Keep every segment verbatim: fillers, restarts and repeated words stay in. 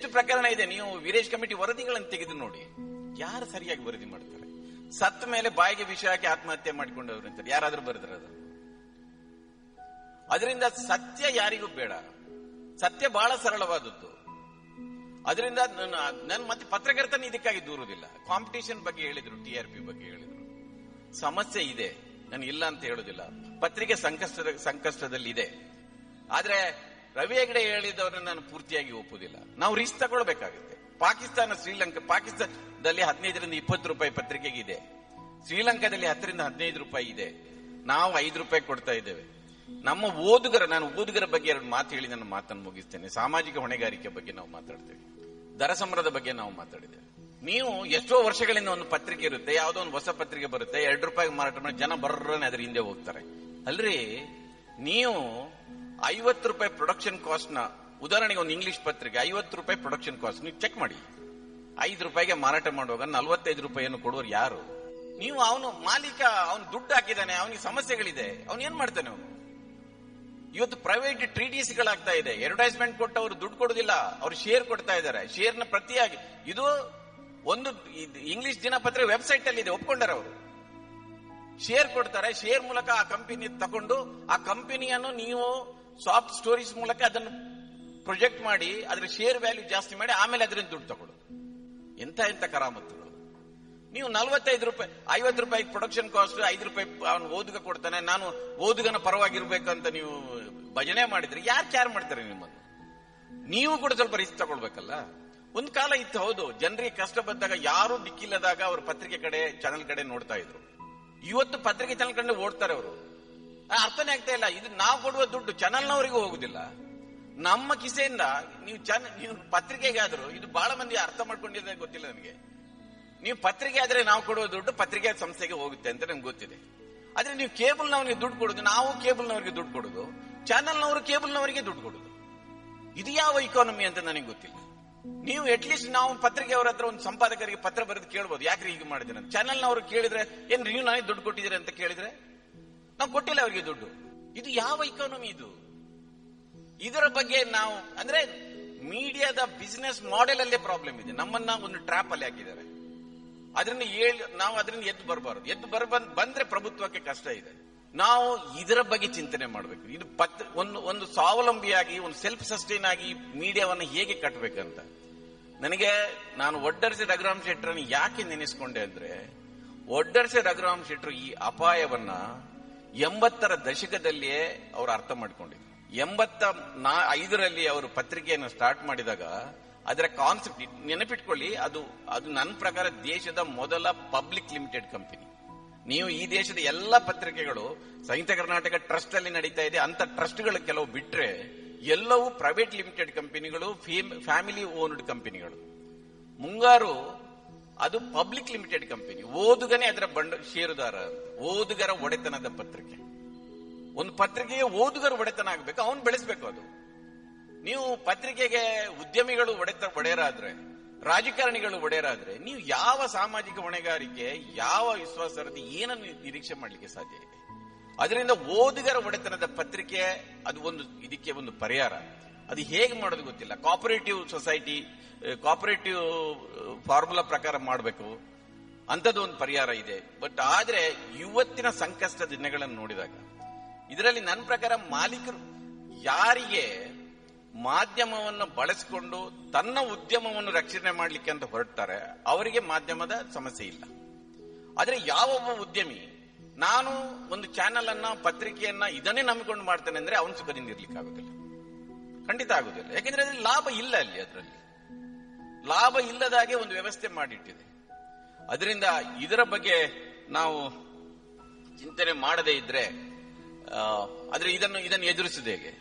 ಪ್ರಕರಣ ಇದೆ. ನೀವು ವೀರೇಶ್ ಕಮಿಟಿ ವರದಿಗಳನ್ನು ತೆಗೆದು ನೋಡಿ, ಯಾರು ಸರಿಯಾಗಿ ವರದಿ ಮಾಡ್ತಾರೆ? ಸತ್ತ ಮೇಲೆ ಬಾಯಿಗೆ ವಿಷ ಹಾಕಿ ಆತ್ಮಹತ್ಯೆ ಮಾಡಿಕೊಂಡವ್ರು ಅಂತಾರೆ, ಯಾರಾದ್ರೂ ಬರೆದ್ರ? ಅದು ಅದರಿಂದ ಸತ್ಯ ಯಾರಿಗೂ ಬೇಡ. ಸತ್ಯ ಬಹಳ ಸರಳವಾದದ್ದು. ಅದರಿಂದ ನನ್ನ ಮತ್ತೆ ಪತ್ರಕರ್ತನ ಇದಕ್ಕಾಗಿ ದೂರುವುದಿಲ್ಲ. ಕಾಂಪಿಟೇಷನ್ ಬಗ್ಗೆ ಹೇಳಿದ್ರು, ಟಿ ಆರ್ ಪಿ ಬಗ್ಗೆ ಹೇಳಿದ್ರು. ಸಮಸ್ಯೆ ಇದೆ, ನಾನು ಇಲ್ಲ ಅಂತ ಹೇಳುದಿಲ್ಲ. ಪತ್ರಿಕೆ ಸಂಕಷ್ಟದ ಸಂಕಷ್ಟದಲ್ಲಿ ಇದೆ. ಆದ್ರೆ ರವಿ ಹೆಗಡೆ ಹೇಳಿದವ್ರನ್ನ ನಾನು ಪೂರ್ತಿಯಾಗಿ ಒಪ್ಪುದಿಲ್ಲ. ನಾವು ರಿಸ್ಕ್ ತಗೊಳ್ಬೇಕಾಗುತ್ತೆ. ಪಾಕಿಸ್ತಾನ, ಶ್ರೀಲಂಕಾ, ಪಾಕಿಸ್ತಾನದಲ್ಲಿ ಹದಿನೈದರಿಂದ ಇಪ್ಪತ್ತು ರೂಪಾಯಿ ಪತ್ರಿಕೆಗೆ ಇದೆ. ಶ್ರೀಲಂಕಾದಲ್ಲಿ ಹತ್ತರಿಂದ ಹದಿನೈದು ರೂಪಾಯಿ ಇದೆ. ನಾವು ಐದು ರೂಪಾಯಿ ಕೊಡ್ತಾ ಇದ್ದೇವೆ. ನಮ್ಮ ಓದುಗರ, ನಾನು ಓದುಗರ ಬಗ್ಗೆ ಎರಡು ಮಾತು ಹೇಳಿ ನನ್ನ ಮಾತನ್ನು ಮುಗಿಸ್ತೇನೆ. ಸಾಮಾಜಿಕ ಹೊಣೆಗಾರಿಕೆ ಬಗ್ಗೆ ನಾವು ಮಾತಾಡ್ತೇವೆ, ದರ ಸಂಗ್ರಹದ ಬಗ್ಗೆ ನಾವು ಮಾತಾಡಿದ್ದೇವೆ. ನೀವು ಎಷ್ಟೋ ವರ್ಷಗಳಿಂದ ಒಂದು ಪತ್ರಿಕೆ ಇರುತ್ತೆ, ಯಾವುದೋ ಒಂದು ಹೊಸ ಪತ್ರಿಕೆ ಬರುತ್ತೆ, ಎರಡು ರೂಪಾಯಿ ಮಾರಾಟ ಮಾಡಿ ಜನ ಬರ್ರನೆ ಅದ್ರ ಹಿಂದೆ ಹೋಗ್ತಾರೆ. ಅಲ್ರಿ, ನೀವು ಐವತ್ತು ರೂಪಾಯಿ ಪ್ರೊಡಕ್ಷನ್ ಕಾಸ್ಟ್ ನ, ಉದಾಹರಣೆಗೆ ಒಂದು ಇಂಗ್ಲಿಷ್ ಪತ್ರಿಕೆ ಐವತ್ತು ರೂಪಾಯಿ ಪ್ರೊಡಕ್ಷನ್ ಕಾಸ್ಟ್, ನೀವು ಚೆಕ್ ಮಾಡಿ. ಐದು ರೂಪಾಯಿಗೆ ಮಾರಾಟ ಮಾಡುವಾಗ ನಲ್ವತ್ತೈದು ರೂಪಾಯಿಯನ್ನು ಕೊಡುವರು ಯಾರು? ನೀವು ಅವನು ಮಾಲೀಕ, ಅವನು ದುಡ್ಡು ಹಾಕಿದ್ದಾನೆ, ಅವನಿಗೆ ಸಮಸ್ಯೆಗಳಿದೆ, ಅವನು ಏನ್ ಮಾಡ್ತಾನೆ? ಅವನು ಇವತ್ತು ಪ್ರೈವೇಟ್ ಟ್ರೀಟೀಸ್ಗಳಾಗ್ತಾ ಇದೆ. ಅಡ್ವರ್ಟೈಸ್ಮೆಂಟ್ ಕೊಟ್ಟು ಅವರು ದುಡ್ಡು ಕೊಡುದಿಲ್ಲ, ಅವರು ಶೇರ್ ಕೊಡ್ತಾ ಇದ್ದಾರೆ. ಶೇರ್ನ ಪ್ರತಿಯಾಗಿ ಇದು ಒಂದು ಇಂಗ್ಲಿಷ್ ದಿನಪತ್ರಿಕೆ ವೆಬ್ಸೈಟ್ ಅಲ್ಲಿ ಇದೆ, ಒಪ್ಕೊಂಡಾರೆ ಅವರು. ಶೇರ್ ಕೊಡ್ತಾರೆ, ಶೇರ್ ಮೂಲಕ ಆ ಕಂಪನಿ ತಗೊಂಡು ಆ ಕಂಪನಿಯನ್ನು ನೀವು ಸಾಫ್ಟ್ ಸ್ಟೋರೀಸ್ ಮೂಲಕ ಅದನ್ನು ಪ್ರೊಜೆಕ್ಟ್ ಮಾಡಿ ಅದ್ರ ಶೇರ್ ವ್ಯಾಲ್ಯೂ ಜಾಸ್ತಿ ಮಾಡಿ ಆಮೇಲೆ ಅದರಿಂದ ದುಡ್ಡು ತಗೊಳ್ಳು. ಎಂತ ಎಂತ ಕರಾಮತ್ತುಗಳು. ನೀವು ನಲ್ವತ್ತೈದು ರೂಪಾಯಿ ಐವತ್ತು ರೂಪಾಯಿ ಪ್ರೊಡಕ್ಷನ್ ಕಾಸ್ಟ್, ಐದು ರೂಪಾಯಿ ಅವನು ಓದುಗ ಕೊಡ್ತಾನೆ, ನಾನು ಓದುಗನ ಪರವಾಗಿರ್ಬೇಕಂತ ನೀವು ಭಜನೆ ಮಾಡಿದ್ರೆ ಯಾರು ಕ್ಯಾರ್ ಮಾಡ್ತಾರೆ ನಿಮ್ಮನ್ನು? ನೀವು ಕೂಡ ಸ್ವಲ್ಪ ರಿಸ್ಕ್ ತಗೊಳ್ಬೇಕಲ್ಲ. ಒಂದ್ ಕಾಲ ಇತ್ತು, ಹೌದು, ಜನರಿಗೆ ಕಷ್ಟ ಬಂದಾಗ ಯಾರು ದಿಕ್ಕಿಲ್ಲದಾಗ ಅವ್ರ ಪತ್ರಿಕೆ ಕಡೆ, ಚಾನೆಲ್ ಕಡೆ ನೋಡ್ತಾ ಇದ್ರು. ಇವತ್ತು ಪತ್ರಿಕೆ ಚಾನೆಲ್ ಕಡೆ ಓಡ್ತಾರೆ ಅವರು. ಅರ್ಥನೇ ಆಗ್ತಾ ಇಲ್ಲ. ಇದು ನಾವು ಕೊಡುವ ದುಡ್ಡು ಚಾನೆಲ್ನವರಿಗೂ ಹೋಗುದಿಲ್ಲ, ನಮ್ಮ ಕಿಸೆಯಿಂದ. ನೀವು ಚಾನಲ್, ನೀವು ಪತ್ರಿಕೆಗಾದ್ರು, ಇದು ಬಹಳ ಮಂದಿ ಅರ್ಥ ಮಾಡ್ಕೊಂಡಿದ್ರೆ ಗೊತ್ತಿಲ್ಲ ನನಗೆ. ನೀವು ಪತ್ರಿಕೆ ಆದ್ರೆ ನಾವು ಕೊಡುವ ದುಡ್ಡು ಪತ್ರಿಕೆ ಸಂಸ್ಥೆಗೆ ಹೋಗುತ್ತೆ ಅಂತ ನಮ್ಗೆ ಗೊತ್ತಿದೆ. ಆದ್ರೆ ನೀವು ಕೇಬಲ್ನವರಿಗೆ ದುಡ್ಡು ಕೊಡುದು, ನಾವು ಕೇಬಲ್ನವರಿಗೆ ದುಡ್ಡು ಕೊಡುದು, ಚಾನೆಲ್ನವರು ಕೇಬಲ್ನವರಿಗೆ ದುಡ್ಡು ಕೊಡುದು. ಇದು ಯಾವ ಇಕಾನಮಿ ಅಂತ ನನಗೆ ಗೊತ್ತಿಲ್ಲ. ನೀವು ಅಟ್ಲೀಸ್ಟ್ ನಾವು ಪತ್ರಿಕೆಯವರ ಹತ್ರ ಒಂದು ಸಂಪಾದಕರಿಗೆ ಪತ್ರ ಬರೆದು ಕೇಳ್ಬೋದು, ಯಾಕ್ರಿ ಹೀಗೆ ಮಾಡಿದ್ರೆ. ಚಾನೆಲ್ನವರು ಕೇಳಿದ್ರೆ ಏನ್ ನೀವು ನನಗೆ ದುಡ್ಡು ಕೊಟ್ಟಿದ್ದೀರಿ ಅಂತ ಕೇಳಿದ್ರೆ ನಾವು ಕೊಟ್ಟಿಲ್ಲ ಅವರಿಗೆ ದುಡ್ಡು. ಇದು ಯಾವ ಇಕಾನಮಿ ಇದು? ಇದರ ಬಗ್ಗೆ ನಾವು ಅಂದ್ರೆ ಮೀಡಿಯಾದ ಬಿಸಿನೆಸ್ ಮಾಡೆಲ್ ಅಲ್ಲೇ ಪ್ರಾಬ್ಲಮ್ ಇದೆ. ನಮ್ಮನ್ನ ಒಂದು ಟ್ರ್ಯಾಪ್ ಅಲ್ಲಿ ಹಾಕಿದ್ದಾರೆ. ಅದರಿಂದ ನಾವು ಅದರಿಂದ ಎದ್ದು ಬರಬಾರದು. ಎದ್ದು ಬರ ಬಂದ್ರೆ ಪ್ರಭುತ್ವಕ್ಕೆ ಕಷ್ಟ ಇದೆ. ನಾವು ಇದರ ಬಗ್ಗೆ ಚಿಂತನೆ ಮಾಡಬೇಕು. ಇದು ಪತ್ರ ಒಂದು ಒಂದು ಸ್ವಾವಲಂಬಿಯಾಗಿ, ಒಂದು ಸೆಲ್ಫ್ ಸಸ್ಟೈನ್ ಆಗಿ ಮೀಡಿಯಾವನ್ನು ಹೇಗೆ ಕಟ್ಟಬೇಕಂತ. ನನಗೆ ನಾನು ಒಡ್ಡರ್ಸೆ ರಘುರಾಮ್ ಶೆಟ್ಟರನ್ನು ಯಾಕೆ ನೆನೆಸ್ಕೊಂಡೆ ಅಂದ್ರೆ, ಒಡ್ಡರ್ಸೆ ರಘುರಾಮ್ ಶೆಟ್ಟರು ಈ ಅಪಾಯವನ್ನ ಎಂಬತ್ತರ ದಶಕದಲ್ಲಿಯೇ ಅವರು ಅರ್ಥ ಮಾಡ್ಕೊಂಡಿದ್ರು. ಎಂಬತ್ತ ನಾ ಐದರಲ್ಲಿ ಅವರು ಪತ್ರಿಕೆಯನ್ನು ಸ್ಟಾರ್ಟ್ ಮಾಡಿದಾಗ ಅದರ ಕಾನ್ಸೆಪ್ಟ್ ನೆನಪಿಟ್ಕೊಳ್ಳಿ, ಅದು ಅದು ನನ್ನ ಪ್ರಕಾರ ದೇಶದ ಮೊದಲ ಪಬ್ಲಿಕ್ ಲಿಮಿಟೆಡ್ ಕಂಪನಿ. ನೀವು ಈ ದೇಶದ ಎಲ್ಲ ಪತ್ರಿಕೆಗಳು ಸಂಯುಕ್ತ ಕರ್ನಾಟಕ ಟ್ರಸ್ಟ್ ಅಲ್ಲಿ ನಡೀತಾ ಇದೆ, ಅಂತ ಟ್ರಸ್ಟ್ಗಳು ಕೆಲವು ಬಿಟ್ರೆ ಎಲ್ಲವೂ ಪ್ರೈವೇಟ್ ಲಿಮಿಟೆಡ್ ಕಂಪನಿಗಳು, ಫ್ಯಾಮಿಲಿ ಓನ್ಡ್ ಕಂಪನಿಗಳು. ಮುಂಗಾರು ಅದು ಪಬ್ಲಿಕ್ ಲಿಮಿಟೆಡ್ ಕಂಪನಿ, ಓದುಗನೇ ಅದರ ಬಂಡ ಷೇರುದಾರ, ಓದುಗರ ಒಡೆತನದ ಪತ್ರಿಕೆ. ಒಂದು ಪತ್ರಿಕೆಗೆ ಓದುಗರ ಒಡೆತನ ಆಗಬೇಕು, ಅವನು ಬೆಳೆಸಬೇಕು. ಅದು ನೀವು ಪತ್ರಿಕೆಗೆ ಉದ್ಯಮಿಗಳು ಒಡೆತ ಒಡೆಯರಾದ್ರೆ, ರಾಜಕಾರಣಿಗಳು ಒಡೆಯರಾದ್ರೆ, ನೀವು ಯಾವ ಸಾಮಾಜಿಕ ಹೊಣೆಗಾರಿಕೆ, ಯಾವ ವಿಶ್ವಾಸಾರ್ಹತೆ, ಏನನ್ನು ನಿರೀಕ್ಷೆ ಮಾಡಲಿಕ್ಕೆ ಸಾಧ್ಯ ಇದೆ? ಅದರಿಂದ ಓದುಗರ ಒಡೆತನದ ಪತ್ರಿಕೆ ಅದು ಒಂದು ಇದಕ್ಕೆ ಒಂದು ಪರಿಹಾರ. ಅದು ಹೇಗೆ ಮಾಡೋದು ಗೊತ್ತಿಲ್ಲ. ಕೋಆಪರೇಟಿವ್ ಸೊಸೈಟಿ, ಕೋಆಪರೇಟಿವ್ ಫಾರ್ಮುಲಾ ಪ್ರಕಾರ ಮಾಡಬೇಕು, ಅಂತದ್ದು ಒಂದು ಪರಿಹಾರ ಇದೆ. ಬಟ್ ಆದ್ರೆ ಇವತ್ತಿನ ಸಂಕಷ್ಟ ದಿನಗಳನ್ನು ನೋಡಿದಾಗ ಇದರಲ್ಲಿ ನನ್ನ ಪ್ರಕಾರ ಮಾಲೀಕರು ಯಾರಿಗೆ ಮಾಧ್ಯಮವನ್ನು ಬಳಸಿಕೊಂಡು ತನ್ನ ಉದ್ಯಮವನ್ನು ರಕ್ಷಣೆ ಮಾಡಲಿಕ್ಕೆ ಅಂತ ಹೊರಡ್ತಾರೆ ಅವರಿಗೆ ಮಾಧ್ಯಮದ ಸಮಸ್ಯೆ ಇಲ್ಲ. ಆದ್ರೆ ಯಾವೊಬ್ಬ ಉದ್ಯಮಿ ನಾನು ಒಂದು ಚಾನೆಲ್ ಅನ್ನ, ಪತ್ರಿಕೆಯನ್ನ ಇದನ್ನೇ ನಂಬಿಕೊಂಡು ಮಾಡ್ತೇನೆ ಅಂದ್ರೆ ಅವನು ಸುಖದಿಂದ ಇರ್ಲಿಕ್ಕೆ ಆಗುದಿಲ್ಲ, ಖಂಡಿತ ಆಗುದಿಲ್ಲ. ಯಾಕೆಂದ್ರೆ ಅದ್ರಲ್ಲಿ ಲಾಭ ಇಲ್ಲ. ಅಲ್ಲಿ ಅದರಲ್ಲಿ ಲಾಭ ಇಲ್ಲದಾಗೆ ಒಂದು ವ್ಯವಸ್ಥೆ ಮಾಡಿಟ್ಟಿದೆ. ಅದರಿಂದ ಇದರ ಬಗ್ಗೆ ನಾವು ಚಿಂತನೆ ಮಾಡದೇ ಇದ್ರೆ ಆದ್ರೆ ಇದನ್ನು ಇದನ್ನು ಎದುರಿಸುವುದು ಹೇಗೆ?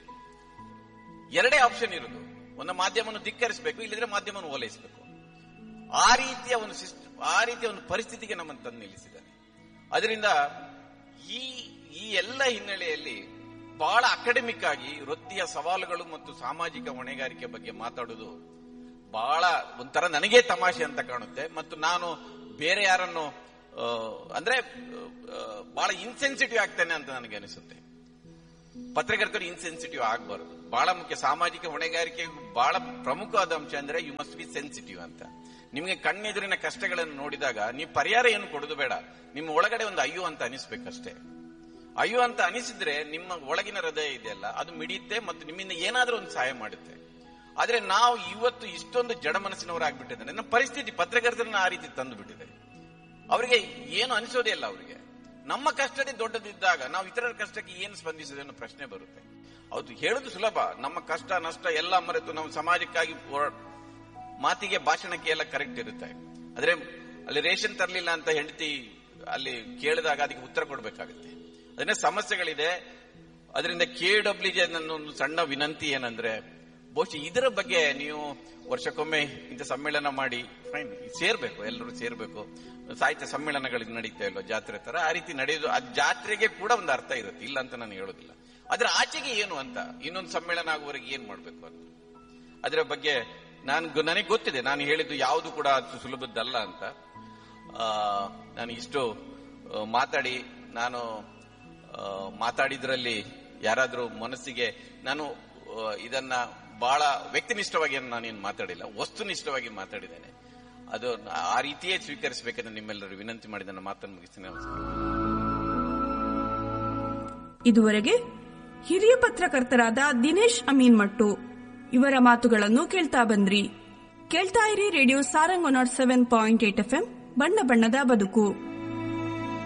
ಎರಡೇ ಆಪ್ಷನ್ ಇರುವುದು. ಒಂದು ಮಾಧ್ಯಮವನ್ನು ಧಿಕ್ಕರಿಸಬೇಕು, ಇಲ್ಲದ್ರೆ ಮಾಧ್ಯಮವನ್ನು ಓಲೈಸಬೇಕು. ಆ ರೀತಿಯ ಒಂದು ಸಿಸ್ಟಮ್, ಆ ರೀತಿಯ ಒಂದು ಪರಿಸ್ಥಿತಿಗೆ ನಮ್ಮನ್ನು ತಂದು ನಿಲ್ಲಿಸಿದ್ದಾರೆ. ಅದರಿಂದ ಈ ಈ ಎಲ್ಲ ಹಿನ್ನೆಲೆಯಲ್ಲಿ ಬಹಳ ಅಕಾಡೆಮಿಕ್ ಆಗಿ ವೃತ್ತಿಯ ಸವಾಲುಗಳು ಮತ್ತು ಸಾಮಾಜಿಕ ಹೊಣೆಗಾರಿಕೆ ಬಗ್ಗೆ ಮಾತಾಡುವುದು ಬಹಳ ಒಂಥರ ನನಗೇ ತಮಾಷೆ ಅಂತ ಕಾಣುತ್ತೆ. ಮತ್ತು ನಾನು ಬೇರೆ ಯಾರನ್ನು ಅಂದ್ರೆ ಬಹಳ ಇನ್ಸೆನ್ಸಿಟಿವ್ ಆಗ್ತೇನೆ ಅಂತ ನನಗೆ ಅನಿಸುತ್ತೆ. ಪತ್ರಕರ್ತರು ಇನ್ಸೆನ್ಸಿಟಿವ್ ಆಗಬಾರದು. ಬಹಳ ಮುಖ್ಯ. ಸಾಮಾಜಿಕ ಹೊಣೆಗಾರಿಕೆ ಬಹಳ ಪ್ರಮುಖವಾದ ಅಂಶ ಅಂದ್ರೆ ಯು ಮಸ್ಟ್ ಬಿ ಸೆನ್ಸಿಟಿವ್ ಅಂತ. ನಿಮಗೆ ಕಣ್ಣೆದುರಿನ ಕಷ್ಟಗಳನ್ನು ನೋಡಿದಾಗ ನೀವು ಪರಿಹಾರ ಏನು ಕೊಡೋದು ಬೇಡ, ನಿಮ್ಮ ಒಳಗಡೆ ಒಂದು ಅಯ್ಯೋ ಅಂತ ಅನಿಸ್ಬೇಕಷ್ಟೇ. ಅಯ್ಯೋ ಅಂತ ಅನಿಸಿದ್ರೆ ನಿಮ್ಮ ಒಳಗಿನ ಹೃದಯ ಇದೆಯಲ್ಲ ಅದು ಮಿಡಿಯುತ್ತೆ ಮತ್ತು ನಿಮ್ಮಿಂದ ಏನಾದ್ರೂ ಒಂದು ಸಹಾಯ ಮಾಡುತ್ತೆ. ಆದ್ರೆ ನಾವು ಇವತ್ತು ಇಷ್ಟೊಂದು ಜಡ ಮನಸ್ಸಿನವರಾಗ್ಬಿಟ್ಟಿದ್ದಾರೆ. ನಮ್ಮ ಪರಿಸ್ಥಿತಿ ಪತ್ರಕರ್ತರನ್ನ ಆ ರೀತಿ ತಂದು ಬಿಟ್ಟಿದೆ. ಅವರಿಗೆ ಏನು ಅನಿಸೋದೇ ಇಲ್ಲ. ಅವರಿಗೆ ನಮ್ಮ ಕಷ್ಟನೇ ದೊಡ್ಡದಿದ್ದಾಗ ನಾವು ಇತರರ ಕಷ್ಟಕ್ಕೆ ಏನು ಸ್ಪಂದಿಸೋದು ಅನ್ನೋ ಪ್ರಶ್ನೆ ಬರುತ್ತೆ. ಹೌದು, ಹೇಳುದು ಸುಲಭ. ನಮ್ಮ ಕಷ್ಟ ನಷ್ಟ ಎಲ್ಲ ಮರೆತು ನಾವು ಸಮಾಜಕ್ಕಾಗಿ ಮಾತಿಗೆ ಭಾಷಣಕ್ಕೆ ಎಲ್ಲ ಕರೆಕ್ಟ್ ಇರುತ್ತೆ. ಆದ್ರೆ ಅಲ್ಲಿ ರೇಷನ್ ತರಲಿಲ್ಲ ಅಂತ ಹೆಂಡತಿ ಅಲ್ಲಿ ಕೇಳಿದಾಗ ಅದಕ್ಕೆ ಉತ್ತರ ಕೊಡ್ಬೇಕಾಗುತ್ತೆ. ಅದನ್ನೇ ಸಮಸ್ಯೆಗಳಿದೆ. ಅದರಿಂದ ಕೆ ಡಬ್ಲ್ಯೂ ಜೆ ನನ್ನ ಒಂದು ಸಣ್ಣ ವಿನಂತಿ ಏನಂದ್ರೆ, ಬಹುಶಃ ಇದರ ಬಗ್ಗೆ ನೀವು ವರ್ಷಕ್ಕೊಮ್ಮೆ ಇಂಥ ಸಮ್ಮೇಳನ ಮಾಡಿ ಫೈನ್ ಸೇರ್ಬೇಕು, ಎಲ್ಲರೂ ಸೇರ್ಬೇಕು. ಸಾಹಿತ್ಯ ಸಮ್ಮೇಳನಗಳಿಗೆ ನಡೀತಾ ಇಲ್ವ ಜಾತ್ರೆ ತರ, ಆ ರೀತಿ ನಡೆಯೋದು. ಆ ಜಾತ್ರೆಗೆ ಕೂಡ ಒಂದು ಅರ್ಥ ಇರುತ್ತೆ, ಇಲ್ಲ ಅಂತ ನಾನು ಹೇಳೋದಿಲ್ಲ. ಅದ್ರ ಆಚೆಗೆ ಏನು ಅಂತ, ಇನ್ನೊಂದು ಸಮ್ಮೇಳನ ಆಗುವವರೆಗೆ ಏನ್ ಮಾಡ್ಬೇಕು ಅಂತ ಅದರ ಬಗ್ಗೆ ನಾನು ನನಗೆ ಗೊತ್ತಿದೆ. ನಾನು ಹೇಳಿದ್ದು ಯಾವುದು ಕೂಡ ಅಷ್ಟು ಸುಲಭದ್ದಲ್ಲ ಅಂತ. ನಾನು ಇಷ್ಟು ಮಾತಾಡಿ ನಾನು ಮಾತಾಡಿದ್ರಲ್ಲಿ ಯಾರಾದ್ರೂ ಮನಸ್ಸಿಗೆ, ನಾನು ಇದನ್ನ ಬಹಳ ವ್ಯಕ್ತಿನಿಷ್ಠವಾಗಿ ನಾನೇನು ಮಾತಾಡಿಲ್ಲ, ವಸ್ತುನಿಷ್ಠವಾಗಿ ಮಾತಾಡಿದ್ದೇನೆ. ಅದು ಆ ರೀತಿಯೇ ಸ್ವೀಕರಿಸಬೇಕೆಂದು ನಿಮ್ಮೆಲ್ಲರೂ ವಿನಂತಿ ಮಾಡಿ ನನ್ನ ಮಾತನ್ನು ಮುಗಿಸ್ತೀನಿ. ನಮಸ್ಕಾರ. ಇದುವರೆಗೆ ಹಿರಿಯ ಪತ್ರಕರ್ತರಾದ ದಿನೇಶ್ ಅಮೀನ್ ಮಟ್ಟು ಇವರ ಮಾತುಗಳನ್ನು ಕೇಳ್ತಾ ಬಂದ್ರಿ. ಕೇಳ್ತಾ ಇರಿ radio Sarang one not seven point eight F M, ಬಣ್ಣ ಬಣ್ಣದ ಬದುಕು.